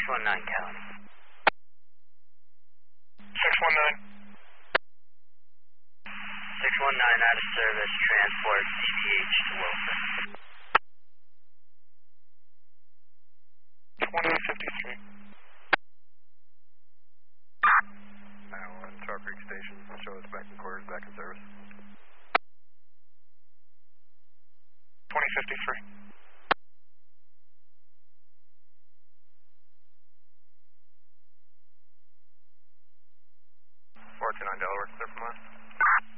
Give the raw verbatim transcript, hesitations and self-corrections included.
one nine County. six one nine. six one nine out of service, transport C P H to Wilson. twenty fifty-three. nine one, Tar Creek Station, show us back in quarters, back in service. twenty fifty-three. four two nine Delaware, clear from us.